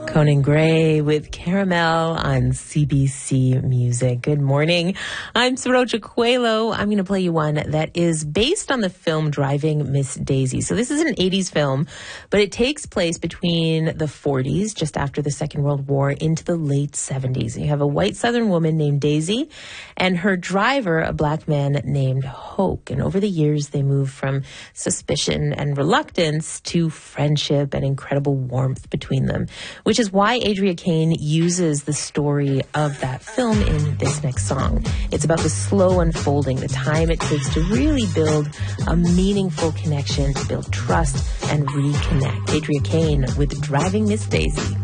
Conan Gray with Caramel on CBC Music. Good morning. I'm Saroja Coelho. I'm going to play you one that is based on the film Driving Miss Daisy. So this is an 80s film, but it takes place between the 40s, just after the Second World War, into the late 70s. You have a white Southern woman named Daisy and her driver, a black man named Hoke. And over the years, they move from suspicion and reluctance to friendship and incredible warmth between them, which is why Adria Kane uses the story of that film in this next song. It's about the slow unfolding, the time it takes to really build a meaningful connection, to build trust and reconnect. Adria Kane with Driving Miss Daisy.